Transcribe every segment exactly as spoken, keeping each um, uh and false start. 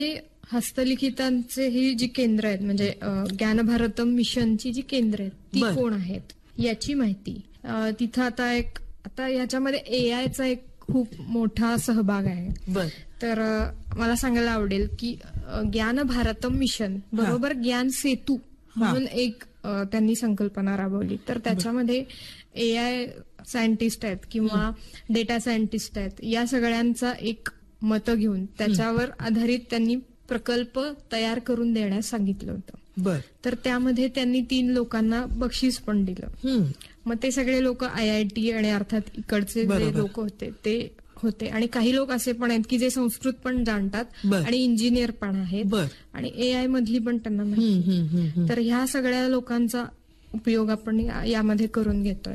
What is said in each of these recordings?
हे हस्तलिखितांचे ही जी केंद्र आहेत म्हणजे ज्ञान भारतम मिशनची जी केंद्र आहेत ती कोण आहेत याची माहिती. तिथं आता एक आता याच्यामध्ये ए आयचा एक खूप मोठा सहभाग आहे. तर मला सांगायला आवडेल की ज्ञान भारतम मिशन बरोबर ज्ञान सेतू म्हणून एक त्यांनी संकल्पना राबवली. तर त्याच्यामध्ये ए आय सायंटिस्ट आहेत किंवा डेटा सायंटिस्ट आहेत, या सगळ्यांचा एक मतं घेऊन त्याच्यावर आधारित त्यांनी प्रकल्प तयार करून देण्यास सांगितलं होतं. तर त्यामध्ये त्यांनी तीन लोकांना बक्षीस पण दिलं. मग ते सगळे लोक आय आय टी आणि अर्थात इकडचे जे लोक होते ते होते आणि काही लोक असे पण आहेत की जे संस्कृत पण जाणतात आणि इंजिनियर पण आहेत आणि ए आय मधली पण त्यांना माहिती. तर ह्या सगळ्या लोकांचा उपयोग आपण यामध्ये करून घेतोय.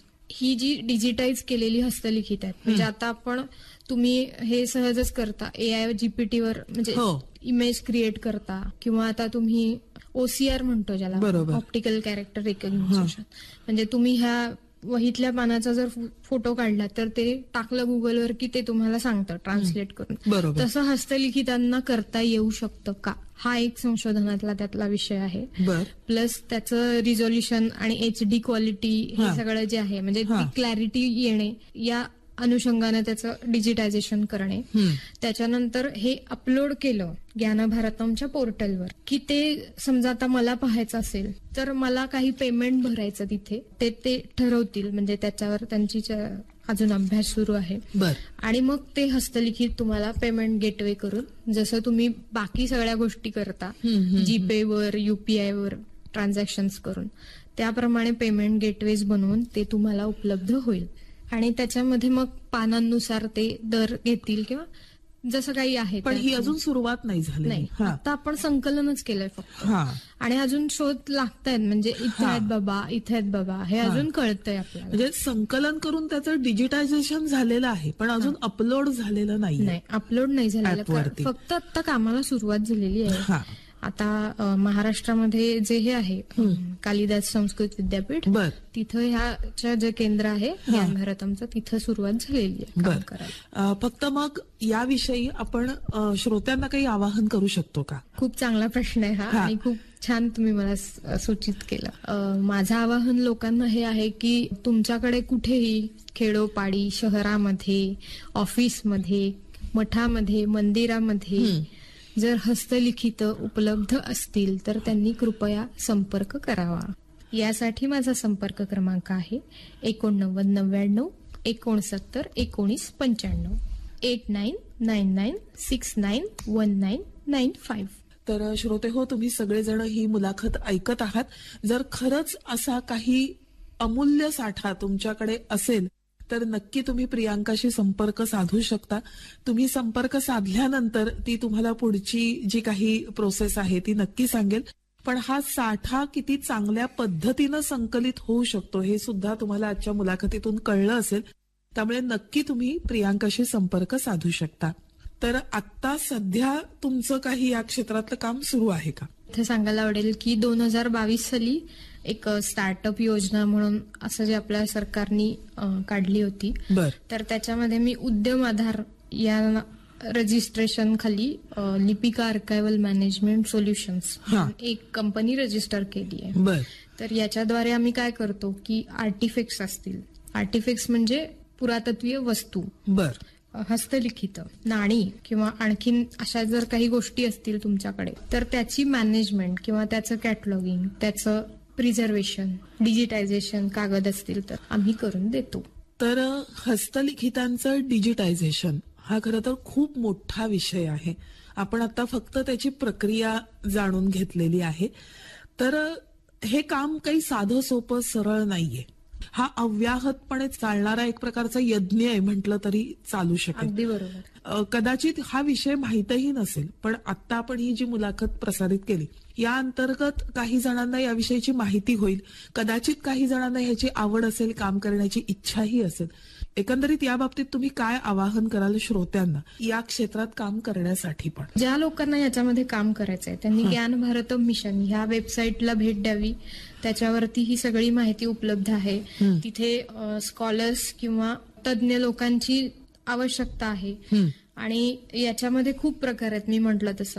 ही जी डिजिटाईज केलेली हस्तलिखित आहेत म्हणजे आता आपण तुम्ही हे सहजच करता ए आय जीपीटीवर म्हणजे इमेज क्रिएट करता किंवा आता तुम्ही ओसीआर म्हणतो ज्याला ऑप्टिकल कॅरेक्टर रिकग्निशन, म्हणजे तुम्ही ह्या वहीतल्या पानाचा जर फोटो काढला तर ते टाकलं गुगलवर की ते तुम्हाला सांगतं ट्रान्सलेट करून. तसं हस्तलिखितांना करता येऊ शकतं का, हा एक संशोधनातला त्यातला विषय आहे. प्लस त्याचं रिझोल्युशन आणि एच डी क्वालिटी हे सगळं जे आहे म्हणजे ती क्लॅरिटी येणे या अनुषंगाने त्याचं डिजिटायझेशन करणे. त्याच्यानंतर हे अपलोड केलं ज्ञान भारतमच्या पोर्टलवर की ते समजा आता मला पाहायचं असेल तर मला काही पेमेंट भरायचं तिथे ते ते ठरवतील, म्हणजे त्याच्यावर त्यांची अजून अभ्यास सुरू आहे. आणि मग ते हस्तलिखित तुम्हाला पेमेंट गेटवे करून जसं तुम्ही बाकी सगळ्या गोष्टी करता जीपे वर युपीआय वर ट्रान्झॅक्शन्स करून त्याप्रमाणे पेमेंट गेटवेज बनवून ते तुम्हाला उपलब्ध होईल. आणि त्याच्यामध्ये मग पानांनुसार ते दर घेतील किंवा जसं काही आहे. पण ही अजून सुरुवात नाही झाली. नाही, आता आपण संकलनच केलंय फक्त आणि अजून शोध लागतायत म्हणजे इथे आहेत बाबा इथे आहेत बाबा हे अजून कळतंय आपल्याला. म्हणजे संकलन करून त्याचं डिजिटायझेशन झालेलं आहे पण अजून अपलोड झालेलं नाही. नाही, अपलोड नाही झालेलं, फक्त आता कामाला सुरुवात झालेली आहे. आता महाराष्ट्रामध्ये जे हे आहे कालिदास संस्कृत विद्यापीठ तिथं ह्याच्या जे केंद्र आहे ज्ञान भारतमचं तिथं सुरुवात झालेली आहे काम करायला. फक्त मग याविषयी आपण श्रोत्यांना काही आवाहन करू शकतो का? खूप चांगला प्रश्न आहे हा आणि खूप छान तुम्ही मला सूचित केलं. माझं आवाहन लोकांना हे आहे की तुमच्याकडे कुठेही खेडोपाडी शहरामध्ये ऑफिसमध्ये मठामध्ये मंदिरामध्ये जर हस्तलिखित उपलब्ध असतील तर त्यांनी कृपया संपर्क करावा. यासाठी माझा संपर्क क्रमांक आहे एकोणनव्वद नव्याण्णव एकोणसत्तर एकोणीस पंच्याण्णव eight nine nine nine six nine one nine nine five. तर श्रोते हो, तुम्ही सगळेजण ही मुलाखत ऐकत आहात. जर खरंच असा काही अमूल्य साठा तुमच्याकडे असेल तर नक्की तुम्ही प्रियांकाशी संपर्क साधू शकता. तुम्ही संपर्क साधल्यानंतर ती तुम्हाला पुढची जी काही प्रोसेस आहे ती नक्की सांगेल. पण हा साठा किती चांगल्या पद्धतीनं संकलित होऊ शकतो हे सुद्धा तुम्हाला आजच्या मुलाखतीतून कळलं असेल. त्यामुळे नक्की तुम्ही प्रियांकाशी संपर्क साधू शकता. तर आता सध्या तुमचं काही या क्षेत्रातलं काम सुरू आहे का? इथे सांगायला आवडेल की दोन हजार बावीस साली एक स्टार्टअप योजना म्हणून असं जे आपल्या सरकारनी काढली होती तर त्याच्यामध्ये मी उद्यम आधार या रजिस्ट्रेशन खाली लिपिका आर्कायवल मॅनेजमेंट सोल्युशन्स एक कंपनी रजिस्टर केली आहे. तर याच्याद्वारे आम्ही काय करतो की आर्टिफॅक्ट्स असतील, आर्टिफॅक्ट्स म्हणजे पुरातत्वीय वस्तू, हस्तलिखित नाणी किंवा आणखीन अशा जर काही गोष्टी असतील तुमच्याकडे तर त्याची मॅनेजमेंट किंवा त्याचं कॅटलॉगिंग त्याचं प्रिझर्वेशन डिजिटायझेशन कागद असतील तर आम्ही करून देतो. तर हस्तलिखितांचं डिजिटायझेशन हा खरं तर खूप मोठा विषय आहे. आपण आता फक्त त्याची प्रक्रिया जाणून घेतलेली आहे. तर हे काम काही साधं सोपं सरळ नाहीये. हा अव्याहतपणे चालणारा एक प्रकारचा यज्ञ आहे म्हटलं तरी चालू शकेल. अगदी बरोबर. कदाचित हा विषय माहीतही नसेल पण आता आपण ही जी मुलाखत प्रसारित केली या अंतर्गत काही जणांना याविषयीची माहिती होईल. कदाचित काही जणांना ह्याची आवड असेल, काम करण्याची इच्छाही असेल. एकंदरीत या बाबतीत तुम्ही काय आवाहन कराल श्रोत्यांना या क्षेत्रात काम करण्यासाठी? पण ज्या लोकांना याच्यामध्ये काम करायचंय त्यांनी ज्ञान भारतम मिशन ह्या वेबसाईटला भेट द्यावी. त्याच्यावरती ही सगळी माहिती उपलब्ध आहे. तिथे स्कॉलर्स किंवा तज्ञ लोकांची आवश्यकता आहे आणि याच्यामध्ये खूप प्रकार आहेत मी म्हटलं तसं.